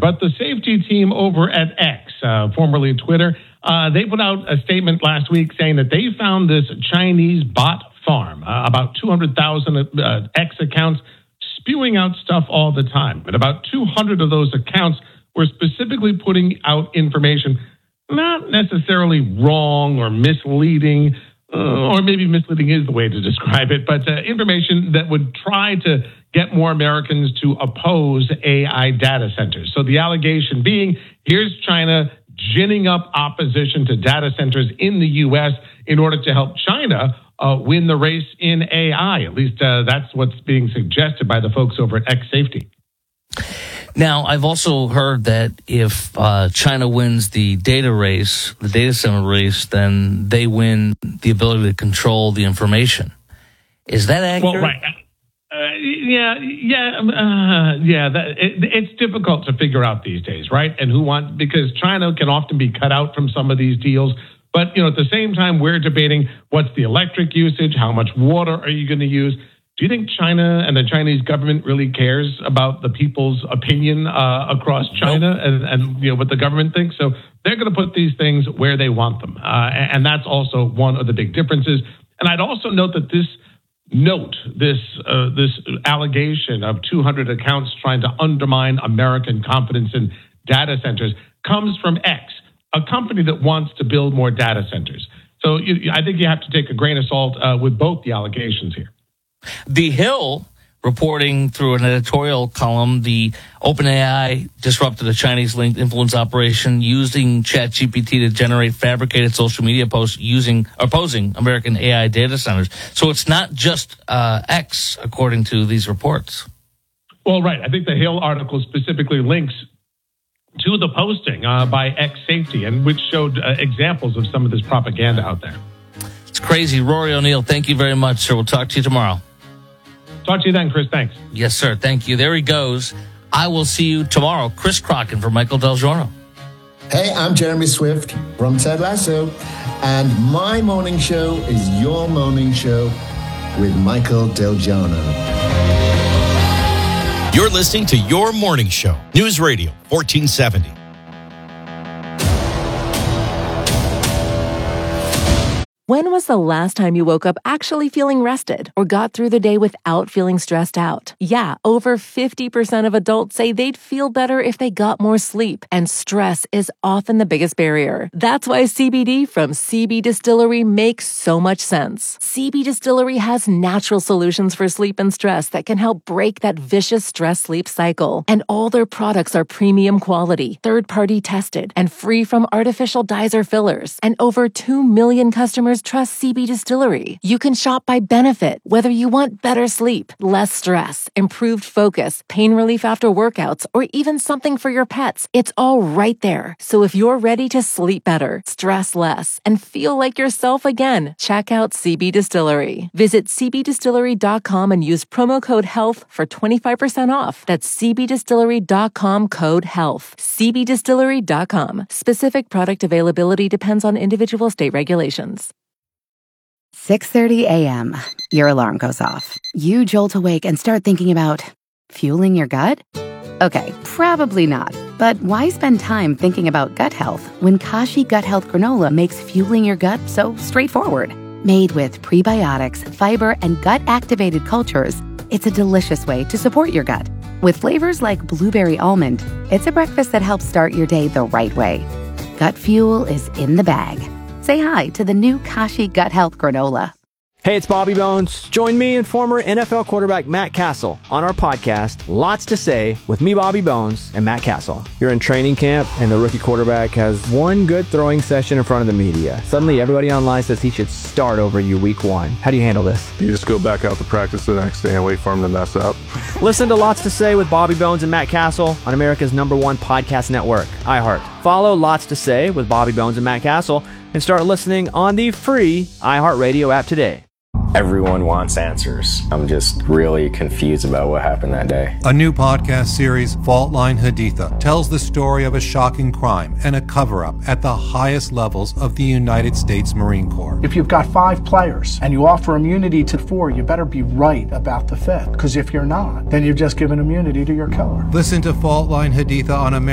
But the safety team over at X, formerly Twitter, they put out a statement last week saying that they found this Chinese bot farm, about 200,000 X accounts spewing out stuff all the time. And about 200 of those accounts were specifically putting out information not necessarily wrong or misleading, or maybe misleading is the way to describe it, but information that would try to get more Americans to oppose AI data centers. So the allegation being, here's China ginning up opposition to data centers in the U.S. in order to help China win the race in AI. At least that's what's being suggested by the folks over at X Safety. Now, I've also heard that if China wins the data race, the data center race, then they win the ability to control the information. Is that accurate? Well, right. It's difficult to figure out these days, right? And because China can often be cut out from some of these deals. But, at the same time, we're debating what's the electric usage, how much water are you going to use? Do you think China and the Chinese government really cares about the people's opinion across China and what the government thinks? So they're going to put these things where they want them. And that's also one of the big differences. And I'd also note that this allegation of 200 accounts trying to undermine American confidence in data centers comes from X, a company that wants to build more data centers. So I think you have to take a grain of salt with both the allegations here. The Hill reporting through an editorial column, the OpenAI disrupted a Chinese-linked influence operation using ChatGPT to generate fabricated social media posts opposing American AI data centers. So it's not just X, according to these reports. Well, right. I think the Hill article specifically links to the posting by X Safety, and which showed examples of some of this propaganda out there. It's crazy. Rory O'Neill, thank you very much, sir. We'll talk to you tomorrow. Talk to you then, Chris. Thanks. Yes, sir. Thank you. There he goes. I will see you tomorrow. Chris Crocken for Michael Del Giorno. Hey, I'm Jeremy Swift from Ted Lasso, and my morning show is your morning show with Michael Del Giorno. You're listening to Your Morning Show, News Radio 1470. When was the last time you woke up actually feeling rested or got through the day without feeling stressed out? Yeah, over 50% of adults say they'd feel better if they got more sleep, and stress is often the biggest barrier. That's why CBD from CB Distillery makes so much sense. CB Distillery has natural solutions for sleep and stress that can help break that vicious stress-sleep cycle. And all their products are premium quality, third-party tested, and free from artificial dyes or fillers. And over 2 million customers trust CB Distillery. You can shop by benefit, whether you want better sleep, less stress, improved focus, pain relief after workouts, or even something for your pets. It's all right there. So if you're ready to sleep better, stress less, and feel like yourself again, check out CB Distillery. Visit cbdistillery.com and use promo code HEALTH for 25% off. That's cbdistillery.com, code HEALTH. cbdistillery.com. Specific product availability depends on individual state regulations. 6:30 a.m. Your alarm goes off. You jolt awake and start thinking about fueling your gut? Okay, probably not. But why spend time thinking about gut health when Kashi Gut Health Granola makes fueling your gut so straightforward? Made with prebiotics, fiber, and gut-activated cultures, it's a delicious way to support your gut. With flavors like blueberry almond, it's a breakfast that helps start your day the right way. Gut fuel is in the bag. Say hi to the new Kashi Gut Health Granola. Hey, it's Bobby Bones. Join me and former NFL quarterback Matt Castle on our podcast, Lots to Say, with me, Bobby Bones, and Matt Castle. You're in training camp, and the rookie quarterback has one good throwing session in front of the media. Suddenly, everybody online says he should start over you week one. How do you handle this? You just go back out to practice the next day and wait for him to mess up. Listen to Lots to Say with Bobby Bones and Matt Castle on America's #1 podcast network, iHeart. Follow Lots to Say with Bobby Bones and Matt Castle and start listening on the free iHeartRadio app today. Everyone wants answers. I'm just really confused about what happened that day. A new podcast series, Fault Line Haditha, tells the story of a shocking crime and a cover-up at the highest levels of the United States Marine Corps. If you've got 5 players and you offer immunity to 4, you better be right about the 5th. Because if you're not, then you've just given immunity to your killer. Listen to Fault Line Haditha on America